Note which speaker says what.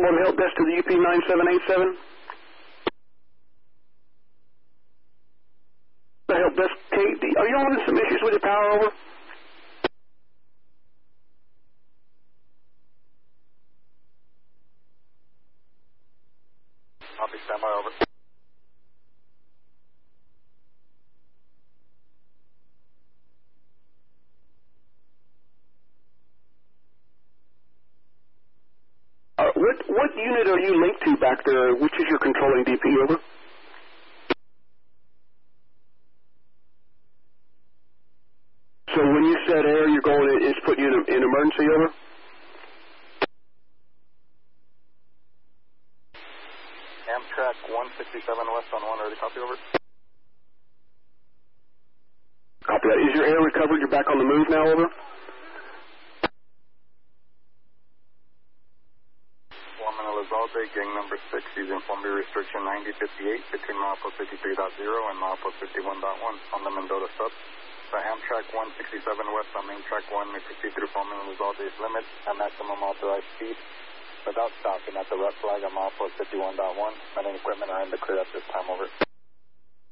Speaker 1: Mobile Help Desk to the UP 9787. The Help Desk, Kate, are you having some issues with your power, over?
Speaker 2: Copy, standby, over.
Speaker 1: What unit are you linked to back there? Which is your controlling DP, over? So when you said air, you're going, it's putting you in emergency, over?
Speaker 2: Amtrak 167 west on 1, ready, copy, over.
Speaker 1: Copy that. Is your air recovered? You're back on the move now, over?
Speaker 2: Foreman Elizalde, gang number 6, using Formby restriction 9058 between milepost 53.0 and milepost 51.1 on the Mendota sub. The Amtrak 167 west on main track 1 may proceed through Foreman Elizalde's limits at maximum authorized speed without stopping at the red flag on milepost 51.1. Men and equipment are in the clear at this time, over.